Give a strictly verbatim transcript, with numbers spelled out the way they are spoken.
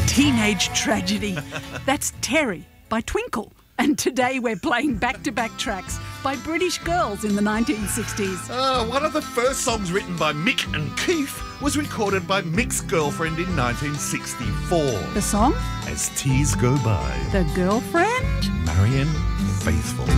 Teenage Tragedy. That's Terry by Twinkle. And today we're playing back-to-back tracks by British girls in the nineteen sixties. Uh, one of the first songs written by Mick and Keith was recorded by Mick's girlfriend in nineteen sixty-four. The song? As Tears Go By. The Girlfriend? Marianne Faithfull.